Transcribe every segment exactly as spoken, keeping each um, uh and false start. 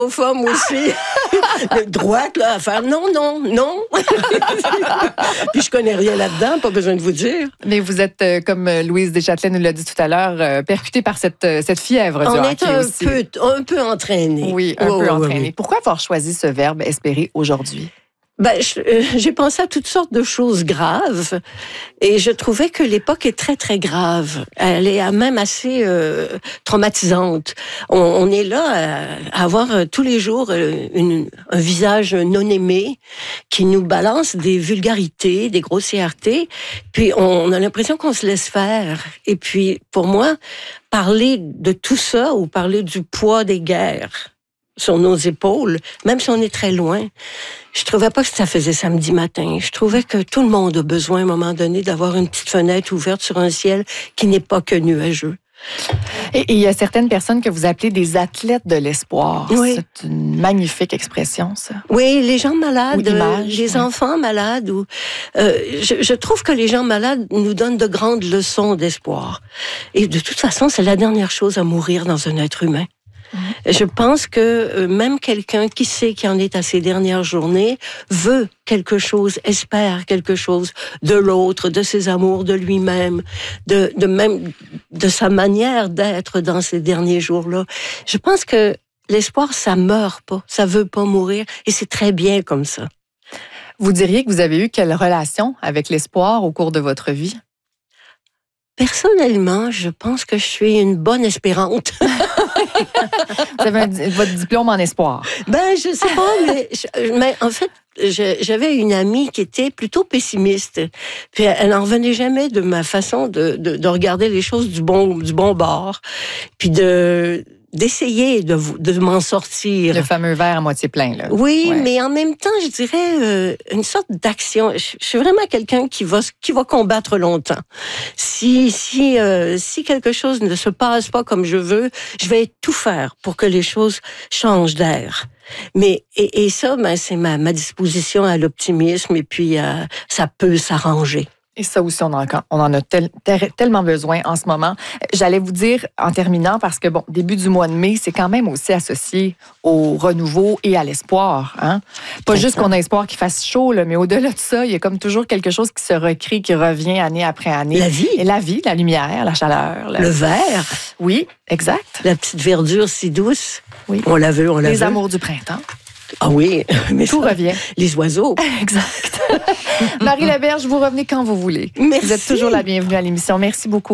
aux femmes aussi. Droite, là, à faire non, non, non. Puis je connais rien là-dedans, pas besoin de vous dire. Mais vous êtes, euh, comme Louise Deschâtelet nous l'a dit tout à l'heure, euh, percutée par cette, euh, cette fièvre On du est hockey un aussi. peu, un peu entraîné. Oui, un oh, peu oui, entraîné. Oui, oui. Pourquoi avoir choisi ce verbe espérer aujourd'hui? Ben, je, euh, j'ai pensé à toutes sortes de choses graves et je trouvais que l'époque est très, très grave. Elle est même assez euh, traumatisante. On, on est là à, à avoir euh, tous les jours euh, une, un visage non aimé qui nous balance des vulgarités, des grossièretés, puis on, on a l'impression qu'on se laisse faire. Et puis, pour moi, parler de tout ça ou parler du poids des guerres sur nos épaules, même si on est très loin, je trouvais pas que ça faisait samedi matin. Je trouvais que tout le monde a besoin, à un moment donné, d'avoir une petite fenêtre ouverte sur un ciel qui n'est pas que nuageux. Et il y a certaines personnes que vous appelez des athlètes de l'espoir. Oui. C'est une magnifique expression, ça. Oui, les gens malades, image, les oui. enfants malades. Ou, euh, je, je trouve que les gens malades nous donnent de grandes leçons d'espoir. Et de toute façon, c'est la dernière chose à mourir dans un être humain. Mmh. Je pense que euh, même quelqu'un qui sait qu'il en est à ses dernières journées veut quelque chose, espère quelque chose de l'autre, de ses amours, de lui-même, de, de même de sa manière d'être dans ces derniers jours-là. Je pense que l'espoir, ça meurt pas, ça veut pas mourir, et c'est très bien comme ça. Vous diriez que vous avez eu quelle relation avec l'espoir au cours de votre vie? Personnellement, je pense que je suis une bonne espérante. Vous avez un, votre diplôme en espoir. Ben, je sais pas, mais, je, mais en fait, je, j'avais une amie qui était plutôt pessimiste. Puis elle n'en revenait jamais de ma façon de, de, de regarder les choses du bon, du bon bord. Puis de... d'essayer de, de m'en sortir. Le fameux verre à moitié plein, là. Oui, ouais. Mais en même temps, je dirais euh, une sorte d'action. Je, je suis vraiment quelqu'un qui va qui va combattre longtemps. Si si euh, si quelque chose ne se passe pas comme je veux, je vais tout faire pour que les choses changent d'air. Mais et, et ça, ben, c'est ma, ma disposition à l'optimisme et puis euh, ça peut s'arranger. Et ça aussi, on en, on en a tel, tel, tellement besoin en ce moment. J'allais vous dire, en terminant, parce que, bon, début du mois de mai, c'est quand même aussi associé au renouveau et à l'espoir. Hein? Pas juste qu'on a espoir qu'il fasse chaud, là, mais au-delà de ça, il y a comme toujours quelque chose qui se recrée, qui revient année après année. La vie. Et la vie, la lumière, la chaleur. La... Le vert. Oui, exact. La petite verdure si douce. Oui. On la veut, on la veut. Les amours du printemps. Ah oui, mais tout ça, revient. Les oiseaux. Exact. Marie Laberge, vous revenez quand vous voulez. Merci. Vous êtes toujours la bienvenue à l'émission. Merci beaucoup.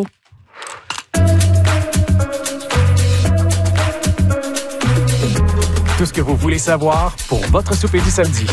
Tout ce que vous voulez savoir pour votre souper du samedi.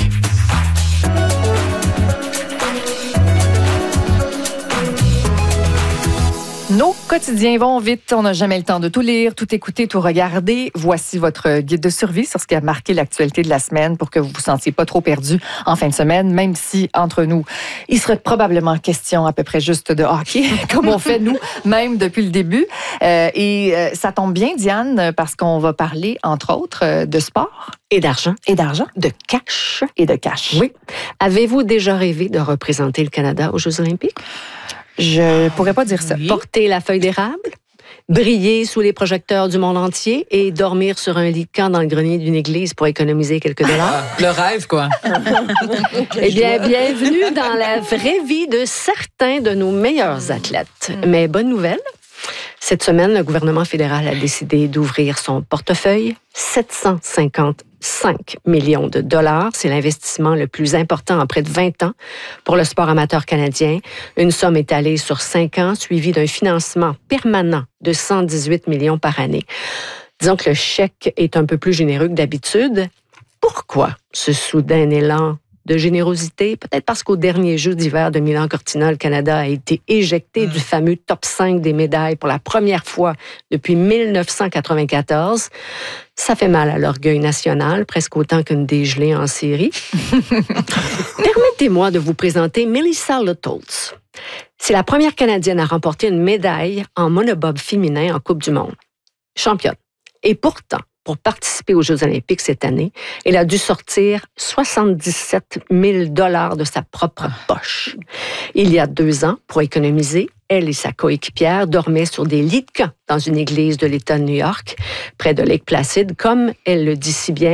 Nos quotidiens vont vite, on n'a jamais le temps de tout lire, tout écouter, tout regarder. Voici votre guide de survie sur ce qui a marqué l'actualité de la semaine pour que vous vous sentiez pas trop perdu en fin de semaine, même si, entre nous, il serait probablement question à peu près juste de hockey, comme on fait, nous, même depuis le début. Euh, et euh, ça tombe bien, Diane, parce qu'on va parler, entre autres, euh, de sport. Et d'argent. Et d'argent. De cash. Et de cash. Oui. Avez-vous déjà rêvé de représenter le Canada aux Jeux olympiques? Je pourrais pas dire ça. Oui. Porter la feuille d'érable, briller sous les projecteurs du monde entier et dormir sur un lit de camp dans le grenier d'une église pour économiser quelques dollars. Ah, le rêve, quoi. Eh bien, bienvenue dans la vraie vie de certains de nos meilleurs athlètes. Mais bonne nouvelle, cette semaine, le gouvernement fédéral a décidé d'ouvrir son portefeuille, sept cent cinquante-cinq millions de dollars. C'est l'investissement le plus important en près de vingt ans pour le sport amateur canadien. Une somme étalée sur cinq ans, suivie d'un financement permanent de cent dix-huit millions par année. Disons que le chèque est un peu plus généreux que d'habitude. Pourquoi ce soudain élan de générosité? Peut-être parce qu'au dernier Jeux d'hiver de Milan-Cortina, le Canada a été éjecté mmh. du fameux top cinq des médailles pour la première fois depuis mille neuf cent quatre-vingt-quatorze. Ça fait mal à l'orgueil national, presque autant qu'une dégelée en série. Permettez-moi de vous présenter Melissa Lutholtz. C'est la première Canadienne à remporter une médaille en monobob féminin en Coupe du monde. Championne. Et pourtant, pour participer aux Jeux olympiques cette année. Elle a dû sortir soixante-dix-sept mille dollars de sa propre poche. Il y a deux ans, pour économiser, elle et sa coéquipière dormaient sur des lits de camp dans une église de l'État de New York, près de Lake Placid, comme elle le dit si bien.